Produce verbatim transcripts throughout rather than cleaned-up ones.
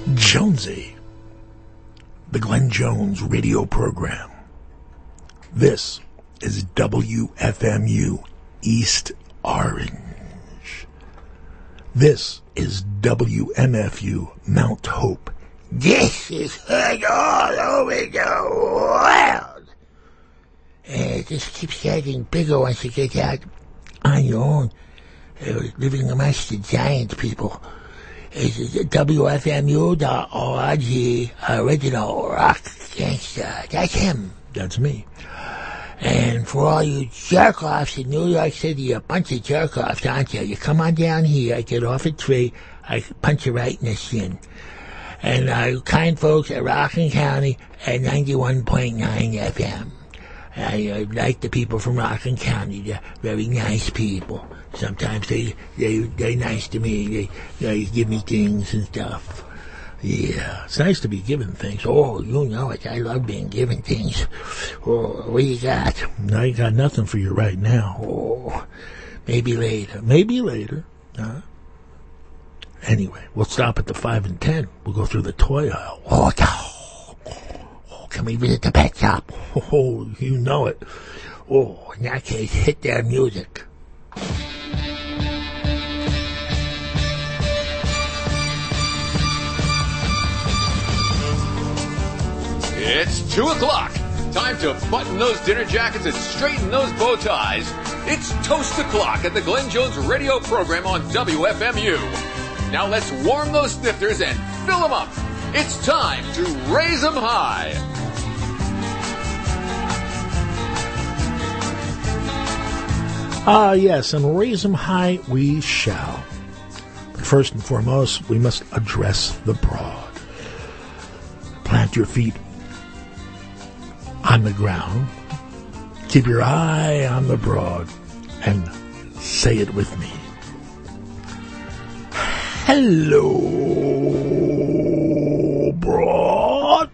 Jonesy, the Glenn Jones radio program. This is W F M U East Orange. This is W M F U Mount Hope. This is heard all over the world. And it just keeps getting bigger once you get out on your own, uh, living amongst the giant people. It's W F M U dot org, original rock gangster. That's him. That's me. And for all you jerk-offs in New York City, you're a bunch of jerk-offs, aren't you? You come on down here, I get off at three, I punch you right in the shin. And uh, kind folks at Rockland County at ninety-one point nine F M. I uh, like the people from Rockland County. They're very nice people. Sometimes they, they, they're nice to me. They, they give me things and stuff. Yeah, it's nice to be given things. Oh, you know it. I love being given things. Oh, what you got? I got nothing for you right now. Oh, maybe later. Maybe later. Huh? Anyway, we'll stop at the five and ten. We'll go through the toy aisle. Oh, oh, oh, can we visit the pet shop? Oh, you know it. Oh, in that case, hit their music. It's two o'clock. Time to button those dinner jackets and straighten those bow ties. It's Toast O'Clock at the Glenn Jones radio program on W F M U. Now let's warm those snifters and fill them up. It's time to raise them high. Ah, uh, yes, and raise them high we shall. But first and foremost, we must address the broad. Plant your feet on the ground. Keep your eye on the broad and say it with me. Hello, broad.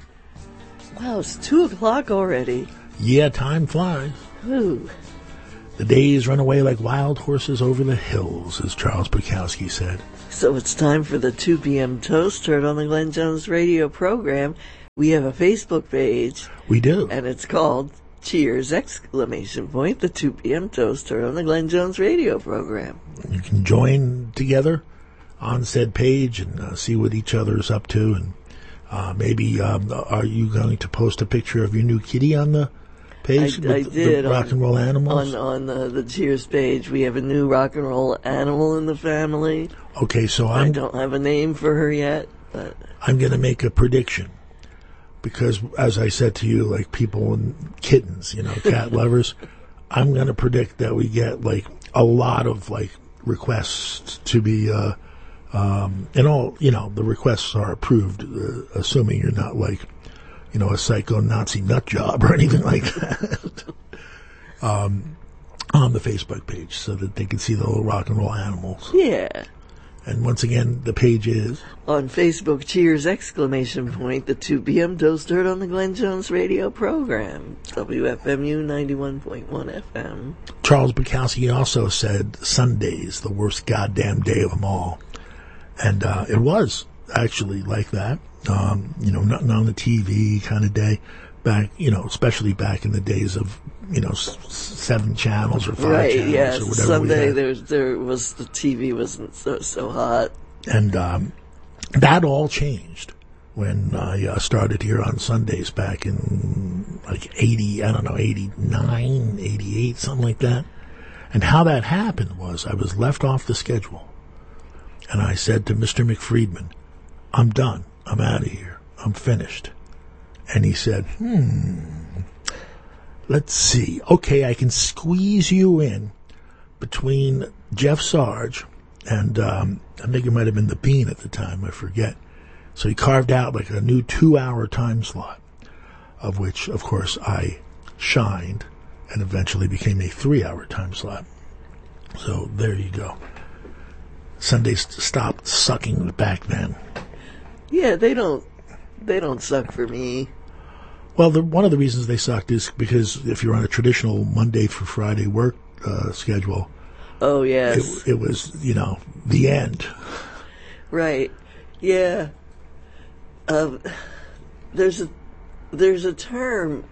Wow, it's two o'clock already. Yeah, time flies. Ooh. The days run away like wild horses over the hills, as Charles Bukowski said. So it's time for the two p.m. Toast heard on the Glenn Jones radio program. We have a Facebook page. We do. And it's called Cheers! Exclamation point, the two p.m. Toast heard on the Glenn Jones radio program. You can join together on said page and uh, see what each other is up to. And uh, maybe um, are you going to post a picture of your new kitty on the page? I, I did. The rock on, and roll animals? On, on uh, the Cheers page, we have a new rock and roll animal in the family. Okay, so I'm, I don't have a name for her yet, but I'm going to make a prediction. Because, as I said to you, like people and kittens, you know, cat lovers, I'm going to predict that we get, like, a lot of, like, requests to be, uh, um, and all, you know, the requests are approved, uh, assuming you're not, like, you know, a psycho Nazi nut job or anything like that, um, on the Facebook page so that they can see the little rock and roll animals. Yeah. And once again, the page is on Facebook, Cheers! Exclamation point, the two p.m. Toast heard on the Glenn Jones radio program, W F M U ninety-one point one F M. Charles Bukowski also said Sunday's the worst goddamn day of them all. And uh, it was actually like that. Um, you know, nothing on the T V kind of day. Back, you know, especially back in the days of, you know, s- seven channels or five right, channels yeah, or whatever. Sunday there was, there was, the T V wasn't so, so hot. And um, that all changed when I uh, started here on Sundays back in like eighty, I don't know, eighty-nine, eighty-eight, something like that. And how that happened was I was left off the schedule. And I said to Mister McFriedman, I'm done. I'm out of here. I'm finished. And he said, hmm, let's see. Okay, I can squeeze you in between Jeff Sarge and um, I think it might have been the Bean at the time. I forget. So he carved out like a new two-hour time slot, of which, of course, I shined and eventually became a three-hour time slot. So there you go. Sundays stopped sucking back then. Yeah, they don't. They don't suck for me. Well, the, one of the reasons they sucked is because if you're on a traditional Monday through Friday work uh, schedule, oh yes, it, it was, you know, the end. Right. Yeah. uh, there's a there's a term.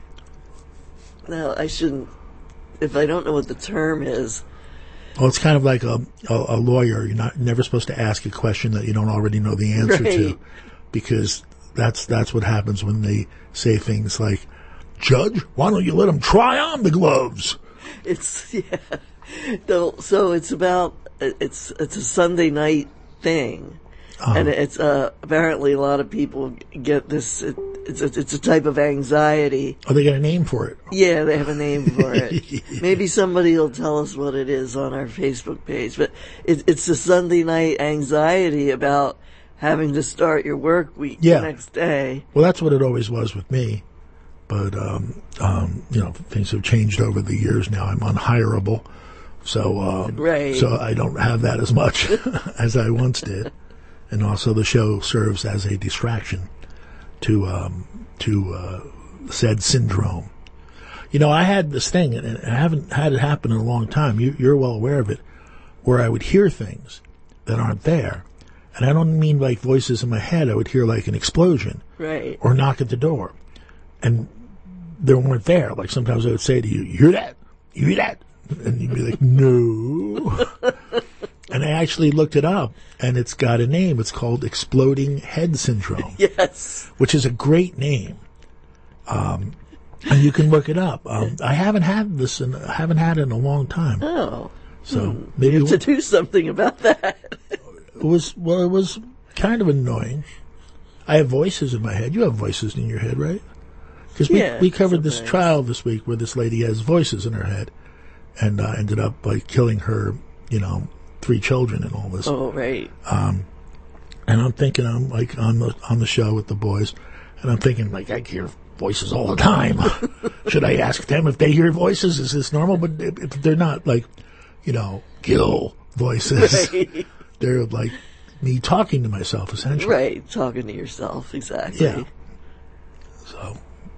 Now I shouldn't. If I don't know what the term is. Well, it's kind of like a, a, a lawyer. You're not never supposed to ask a question that you don't already know the answer right. to, because that's that's what happens when they say things like, "Judge, why don't you let him try on the gloves?" It's yeah. So, so it's about it's it's a Sunday night thing, uh-huh. and it's uh, apparently a lot of people get this. It, it's a, it's a type of anxiety. Oh, they got a name for it. Yeah, they have a name for it. Maybe somebody will tell us what it is on our Facebook page. But it, it's a Sunday night anxiety about having to start your work week yeah. the next day. Well, that's what it always was with me. But, um, um, you know, things have changed over the years now. I'm unhireable. So, um, right. so I don't have that as much as I once did. And also the show serves as a distraction to um, to uh, said syndrome. You know, I had this thing, and I haven't had it happen in a long time. You, you're well aware of it, where I would hear things that aren't there. And I don't mean like voices in my head. I would hear like an explosion. Right. Or knock at the door. And they weren't there. Like sometimes I would say to you, "You hear that? You hear that?" And you'd be like, "No." And I actually looked it up, and it's got a name. It's called exploding head syndrome. Yes. Which is a great name. Um, and you can look it up. Um, I haven't had this, and I haven't had it in a long time. Oh. So hmm. maybe you have to do something about that. It was well. It was kind of annoying. I have voices in my head. You have voices in your head, right? Because we yeah, we covered sometimes. this trial this week where this lady has voices in her head, and uh, ended up like killing her, you know, three children and all this. Oh, right. Um, and I'm thinking, I'm like on the on the show with the boys, and I'm thinking like I hear voices all the time. Should I ask them if they hear voices? Is this normal? But if, if they're not like, you know, Gil voices. Right. They're like me talking to myself, essentially. Right, talking to yourself, exactly. Yeah. So,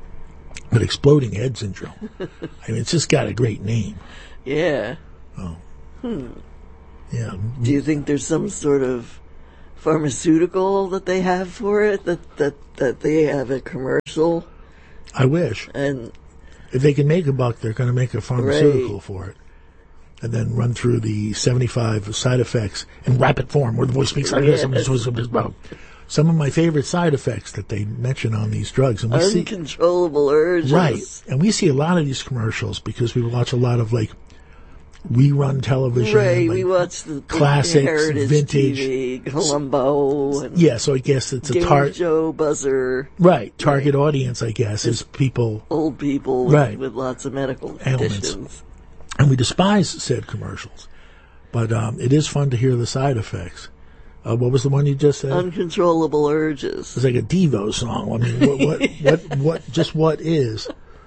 but exploding head syndrome. I mean, it's just got a great name. Yeah. Oh. Hmm. Yeah. Do you think there's some sort of pharmaceutical that they have for it? That that that they have a commercial? I wish. And if they can make a buck, they're going to make a pharmaceutical right. for it. And then run through the seventy-five side effects in rapid form, where the voice speaks like this. Yes. Some of my favorite side effects that they mention on these drugs. And we Uncontrollable see, urges. Right. And we see a lot of these commercials because we watch a lot of, like, rerun television. Right. Like we watch the classics, Heritage vintage. T V, Columbo. And yeah, so I guess it's a Game target. Joe Buzzer. Right. Target right. audience, I guess, is people. Old people with, right. with lots of medical ailments. conditions. And we despise said commercials. But um, it is fun to hear the side effects. Uh, what was the one you just said? Uncontrollable urges. It's like a Devo song. I mean, what, what, yeah. what, what, just what is?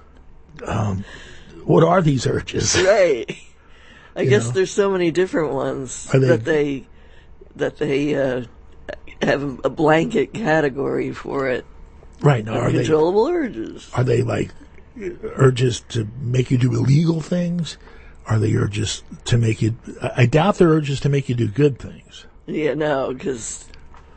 Um, what are these urges? Right. I you guess know? there's so many different ones they, that they that they uh, have a blanket category for it. Right. Now, Uncontrollable are they, urges. Are they like urges to make you do illegal things? Are they urges to make you? I doubt they're urges to make you do good things. Yeah, no, because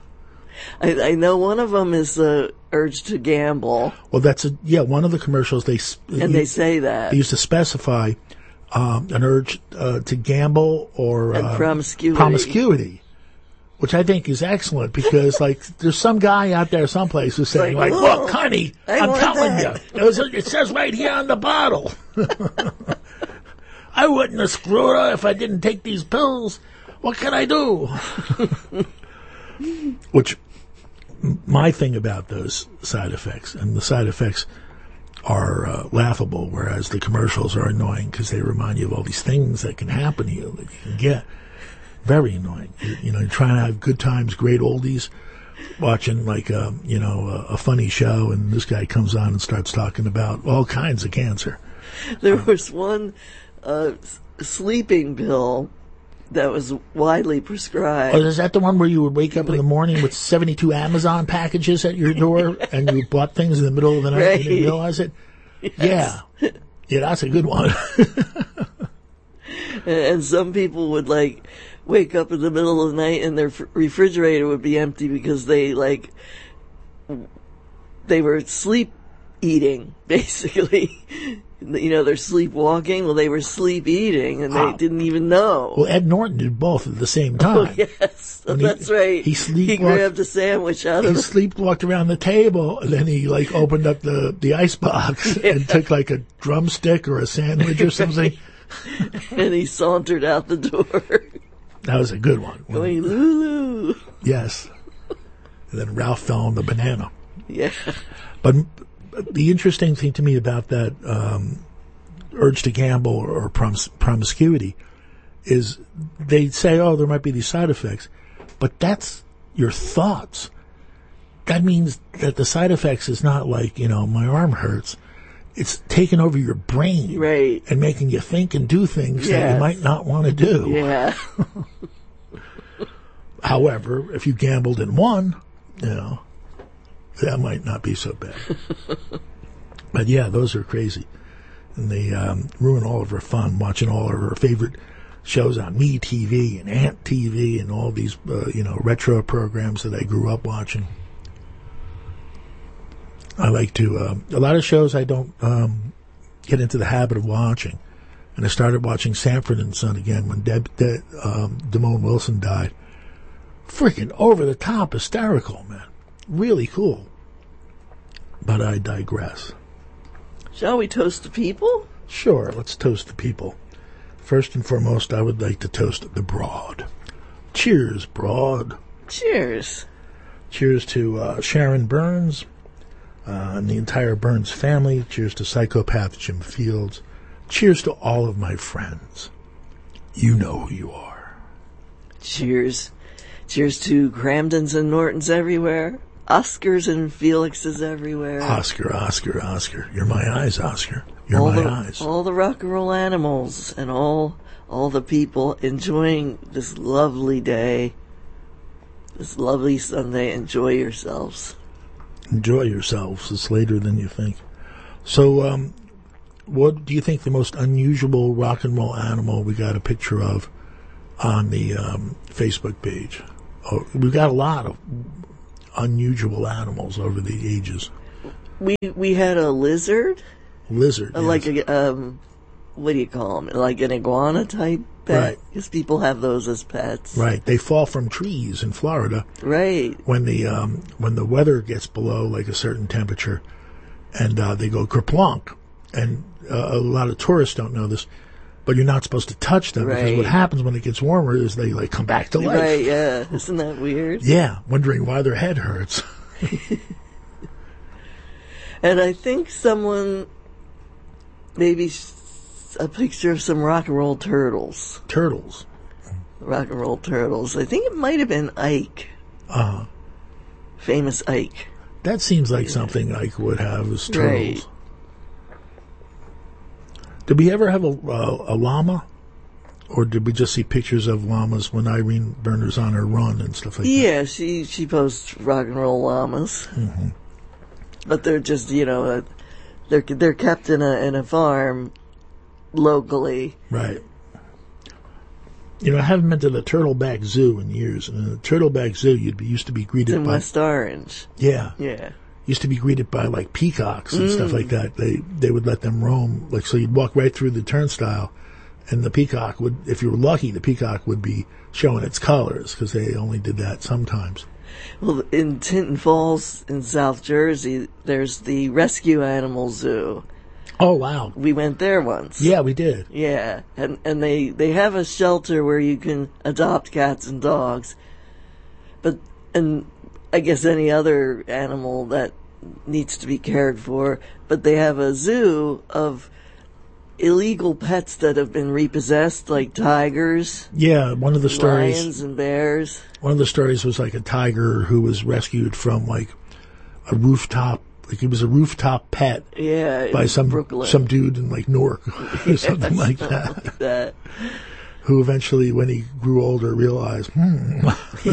I, I know one of them is the urge to gamble. Well, that's a yeah. One of the commercials they and you, they say that they used to specify um, an urge uh, to gamble or and uh, promiscuity. promiscuity, which I think is excellent because like there's some guy out there someplace who's saying like, like "Look, honey, I I'm want telling that. you, it, was, it says right here on the bottle." I wouldn't have screwed her if I didn't take these pills. What can I do? Which, my thing about those side effects, and the side effects are uh, laughable, whereas the commercials are annoying because they remind you of all these things that can happen to you that you can get. Very annoying. You, you know, you're trying to have good times, great oldies, watching like a, you know, a, a funny show, and this guy comes on and starts talking about all kinds of cancer. There was one uh, sleeping pill that was widely prescribed. Oh, is that the one where you would wake up in the morning with seventy-two Amazon packages at your door and you bought things in the middle of the night right. and you didn't realize it? Yes. Yeah. Yeah, that's a good one. And some people would, like, wake up in the middle of the night and their refrigerator would be empty because they, like, they were sleep eating, basically. You know, they're sleepwalking. Well, they were sleep eating, and they Oh. didn't even know. Well, Ed Norton did both at the same time. Oh, yes. When That's he, right. He He sleepwalked. grabbed a sandwich out He of the... sleepwalked around the table, and then he like opened up the the ice box and took like a drumstick or a sandwich or something. and he sauntered out the door. That was a good one. Going, Lulu. Yes. And then Ralph fell on the banana. Yeah. But the interesting thing to me about that um, urge to gamble or promis- promiscuity is they say, oh, there might be these side effects, but that's your thoughts. That means that the side effects is not like, you know, my arm hurts. It's taking over your brain. Right. And making you think and do things that Yes. you might not want to do. Yeah. However, if you gambled and won, you know, that might not be so bad. But yeah, those are crazy. And they um, ruin all of our fun watching all of our favorite shows on Me T V and Ant T V and all these, uh, you know, retro programs that I grew up watching. I like to, uh, a lot of shows I don't um, get into the habit of watching. And I started watching Sanford and Son again when Deb, De, um, Damone Wilson died. Freaking over the top hysterical, man. Really cool. But I digress. Shall we toast the people? Sure, let's toast the people. First and foremost, I would like to toast the Broad. Cheers, Broad. Cheers. Cheers to uh, Sharon Burns uh, and the entire Burns family. Cheers to psychopath Jim Fields. Cheers to all of my friends. You know who you are. Cheers. Cheers to Cramdens and Nortons everywhere. Oscars and Felixes everywhere. Oscar, Oscar, Oscar. You're my eyes, Oscar. You're all my the, eyes. All the rock and roll animals and all all the people enjoying this lovely day, this lovely Sunday. Enjoy yourselves. Enjoy yourselves. It's later than you think. So, um, what do you think the most unusual rock and roll animal we got a picture of on the um, Facebook page? Oh, we've got a lot of unusual animals over the ages. We we had a lizard, Lizard, uh, yes. like a um, what do you call them? Like an iguana type pet. Right. Because people have those as pets. Right. They fall from trees in Florida Right. when the um, when the weather gets below like a certain temperature, and uh, they go kerplunk. And uh, a lot of tourists don't know this, but you're not supposed to touch them because Right. what happens when it gets warmer is they like come back to life. Right. Yeah. Isn't that weird? Yeah, wondering why their head hurts. And I think someone, maybe s- a picture of some rock and roll turtles. Turtles. Rock and roll turtles. I think it might have been Ike. Uh, Famous Ike. that seems like something Ike would have as turtles. Right. Did we ever have a, uh, a llama? Or did we just see pictures of llamas when Irene Berner's on her run and stuff like that? Yeah, she, she posts rock and roll llamas. Mm-hmm. But they're just, you know, uh, they're they're kept in a in a farm locally. Right. You know, I haven't been to the Turtleback Zoo in years. And in the Turtleback Zoo, you'd be used to be It's greeted in by West Orange. yeah, Yeah. used to be greeted by like peacocks and Mm. stuff like that. They they would let them roam, like so you'd walk right through the turnstile, and the peacock would, if you were lucky, the peacock would be showing its colors because they only did that sometimes. Well, in Tinton Falls in South Jersey, there's the Rescue Animal Zoo. Oh wow! We went there once. Yeah, we did. Yeah, and and they they have a shelter where you can adopt cats and dogs, but and I guess any other animal that needs to be cared for. But they have a zoo of illegal pets that have been repossessed, like tigers, Yeah, one of the stories. lions, and bears. One of the stories was like a tiger who was rescued from like a rooftop. Like he was a rooftop pet Yeah, by in some Brooklyn. some dude in like Newark or something like Something that. like that. Who eventually, when he grew older, realized, hmm.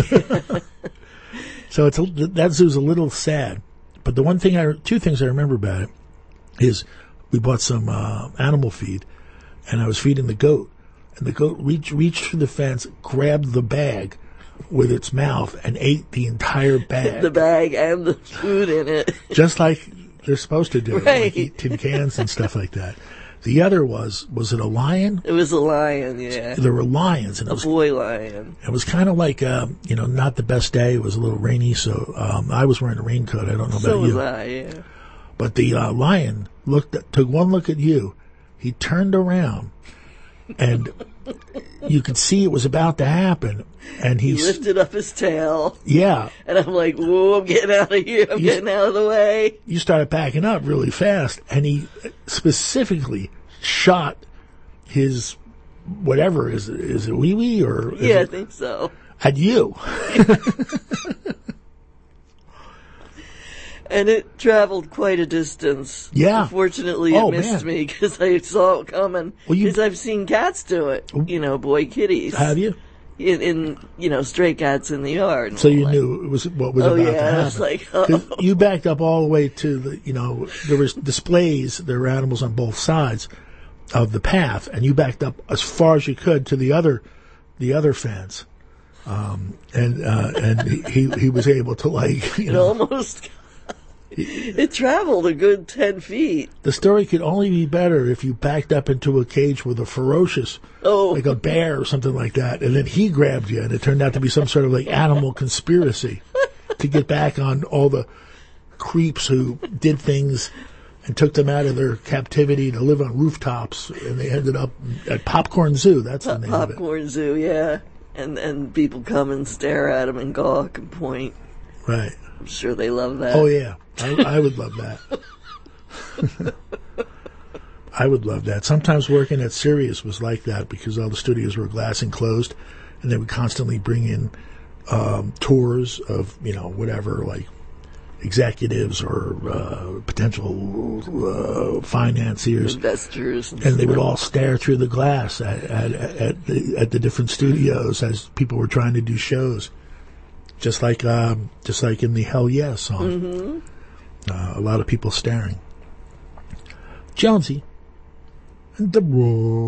So it's a, that zoo's a little sad. But the one thing I, two things I remember about it is we bought some uh, animal feed, and I was feeding the goat, and the goat reached reached through the fence, grabbed the bag, with its mouth and ate the entire bag. The bag and the food in it. Just like they're supposed to do. Right. Like eat tin cans and stuff like that. The other was, was it a lion? It was a lion, yeah. There were lions. And it A was, boy lion. it was kind of like, um, you know, not the best day. It was a little rainy, so um, I was wearing a raincoat. I don't know So about was you. I, yeah. But the uh, lion looked, at, took one look at you. He turned around, and you could see it was about to happen. And He he, s- lifted up his tail, yeah, and I'm like, whoa, I'm getting out of here. I'm You- getting out of the way. you started backing up really fast, and he specifically shot his whatever is it, is it wee wee or is Yeah, I it, think so. at you. And it traveled quite a distance. Yeah. Unfortunately, it Oh, missed man. me because I saw it coming. Well, you- Because I've seen cats do it. You know, boy kitties. Have you? In, in, you know, stray cats in the yard. and So all you that. knew it was what was Oh, about to yeah. I happen. was like, 'Cause oh. you backed up all the way to the, you know, there was displays, there were animals on both sides of the path, and you backed up as far as you could to the other, the other fence. Um, and, uh, and he, he was able to, like, you It know, almost... It traveled a good ten feet. the story could only be better if you backed up into a cage with a ferocious, Oh. like a bear or something like that, and then he grabbed you, and it turned out to be some sort of like animal conspiracy to get back on all the creeps who did things and took them out of their captivity to live on rooftops, and they ended up at Popcorn Zoo. That's the name of it. Popcorn Zoo, yeah. And and people come and stare at them and gawk and point. Right. I'm sure they love that. Oh, yeah. I, I would love that. I would love that. Sometimes working at Sirius was like that because all the studios were glass enclosed, and they would constantly bring in um, tours of, you know, whatever, like executives or uh, potential uh, financiers, Investors. And, and they would all stare through the glass at at, at, the, at the different studios as people were trying to do shows. Just like, um, just like in the Hell Yeah song. Mm-hmm. Uh, a lot of people staring. Jonesy. And the road.